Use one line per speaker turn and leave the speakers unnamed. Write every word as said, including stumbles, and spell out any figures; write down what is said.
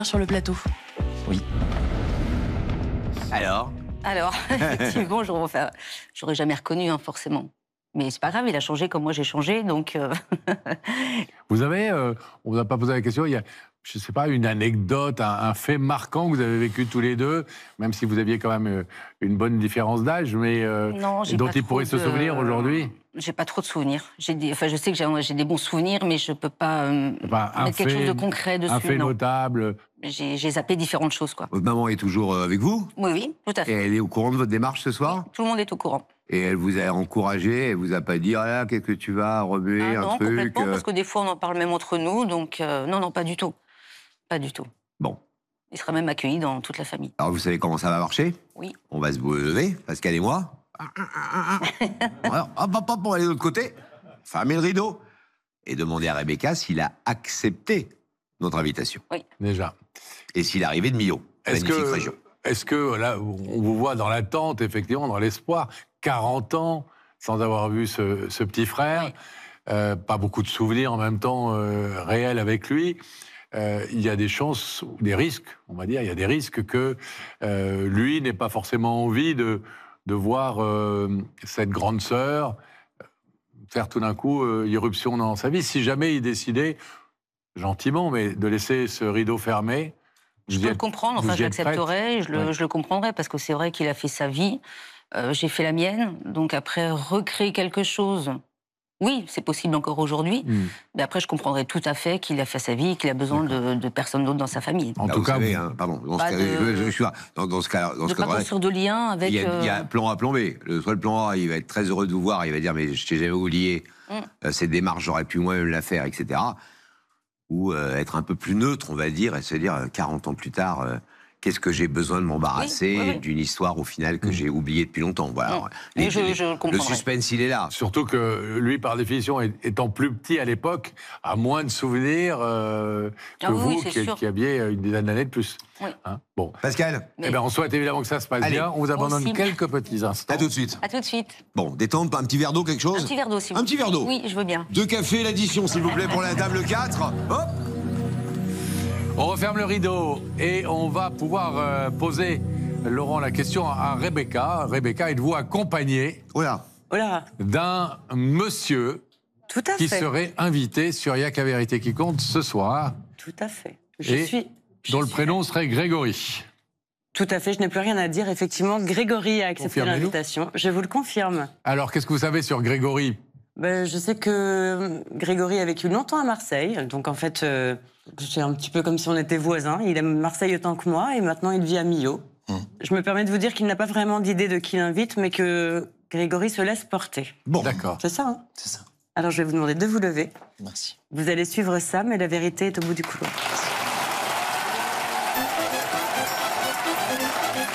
Sur le plateau.
Oui. Alors
Alors, effectivement, je j'aurais jamais reconnu, hein, forcément. Mais c'est pas grave, il a changé comme moi j'ai changé, donc... Euh...
Vous avez, euh, on vous a pas posé la question, il y a, je sais pas, une anecdote, un, un fait marquant que vous avez vécu tous les deux, même si vous aviez quand même euh, une bonne différence d'âge, mais euh,
non,
dont il pourrait se
de...
souvenir aujourd'hui.
J'ai pas trop de souvenirs. Des... Enfin, je sais que j'ai des bons souvenirs, mais je peux pas euh,
enfin,
mettre quelque chose de concret dessus.
Un fait
non.
notable.
J'ai zappé différentes choses, quoi.
Votre maman est toujours avec vous?
Oui, oui, tout à fait.
Et elle est au courant de votre démarche ce soir?
Oui, tout le monde est au courant.
Et elle vous a encouragé, elle vous a pas dit, ah là, qu'est-ce que tu vas remuer,
ah,
un
non,
truc
complètement,
euh...
parce que des fois on en parle même entre nous, donc euh, non, non, pas du tout. Pas du tout.
Bon.
Il sera même accueilli dans toute la famille.
Alors vous savez comment ça va marcher?
Oui.
On va se lever, Pascal et moi. Alors, hop, hop, hop, on va aller de l'autre côté, fermer le rideau, et demander à Rebecca s'il a accepté notre invitation.
Oui.
Déjà.
Et s'il arrivait de Millau, magnifique
que,
région.
Est-ce que, là, on vous voit dans l'attente, effectivement, dans l'espoir, quarante ans, sans avoir vu ce, ce petit frère, oui. euh, pas beaucoup de souvenirs en même temps euh, réels avec lui, euh, il y a des chances, des risques, on va dire, il y a des risques que euh, lui n'ait pas forcément envie de, de voir euh, cette grande sœur faire tout d'un coup euh, irruption dans sa vie. Si jamais il décidait, gentiment, mais de laisser ce rideau fermé.
Je peux le comprendre, enfin je l'accepterais, je, ouais. je le comprendrais, parce que c'est vrai qu'il a fait sa vie, euh, j'ai fait la mienne, donc après recréer quelque chose, oui, c'est possible encore aujourd'hui, mm. mais après je comprendrais tout à fait qu'il a fait sa vie, qu'il a besoin de, de personne d'autre dans sa famille.
En Là, tout cas, savez, hein, pardon, dans ce, cas, de, je, je suis là, dans, dans ce cas, dans
de
ce
pas construire de lien avec.
Il y, a, il y a un plan A, plan B. Le, soit le plan A, il va être très heureux de vous voir, il va dire mais je t'ai jamais oublié, mm. euh, ces démarches j'aurais pu moi-même la faire, et cetera. Ou euh, être un peu plus neutre, on va dire, et se dire, euh, quarante ans plus tard, euh, qu'est-ce que j'ai besoin de m'embarrasser oui, oui, oui. d'une histoire, au final, que mmh. j'ai oubliée depuis longtemps. Voilà.
Mmh. Les, je, les, je
le suspense, il est là.
Surtout que lui, par définition, étant plus petit à l'époque, a moins de souvenirs euh, que ah, vous, oui, qui, qui aviez une dizaine d'années de plus.
Oui.
Hein, bon.
Pascal
Mais... eh ben, on souhaite évidemment que ça se passe
Allez.
bien. On vous abandonne
Aussi.
quelques petits instants.
À tout de suite.
À tout de suite.
Bon, détente, un petit verre d'eau, quelque chose?
Un petit verre d'eau, s'il vous
plaît. Un petit verre d'eau?
Oui, je veux bien.
Deux cafés, l'addition, s'il vous plaît, pour la table quatre. Hop.
On referme le rideau et on va pouvoir euh, poser, Laurent, la question à Rebecca. Rebecca, êtes-vous accompagnée
Oula.
Oula.
d'un monsieur
Tout à
qui
fait.
serait invité sur Y A K Vérité qui compte ce soir?
Tout à fait. Je
et
suis. Je
dont le
suis...
prénom serait Grégory.
Tout à fait, je n'ai plus rien à dire. Effectivement, Grégory a accepté l'invitation. Je vous le confirme.
Alors, qu'est-ce que vous savez sur Grégory?
Ben, je sais que Grégory a vécu longtemps à Marseille, donc en fait, euh, c'est un petit peu comme si on était voisins. Il aime Marseille autant que moi, et maintenant il vit à Millau. Mmh. Je me permets de vous dire qu'il n'a pas vraiment d'idée de qui l'invite, mais que Grégory se laisse porter.
Bon, d'accord.
C'est ça, hein?
C'est ça.
Alors je vais vous demander de vous lever.
Merci.
Vous allez suivre ça, mais la vérité est au bout du couloir.